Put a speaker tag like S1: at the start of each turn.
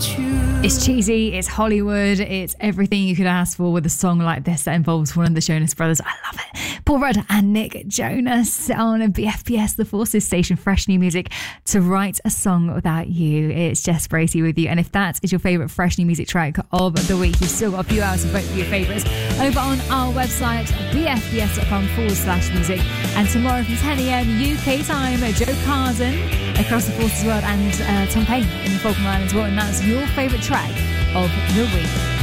S1: It's cheesy, it's Hollywood, it's everything you could ask for with a song like this that involves one of the Jonas Brothers. I love it. Paul Rudd and Nick Jonas on BFBS, the Forces station, fresh new music to write a song without you. It's Jess Bracey with you. And if that is your favourite fresh new music track of the week, you've still got a few hours to vote for your favourites over on our website, bfbs.com/music. And tomorrow from 10 a.m. UK time, Joe Carden across the Forces world and Tom Payne in the Falkland Islands. Well, and that's your favourite track of the week.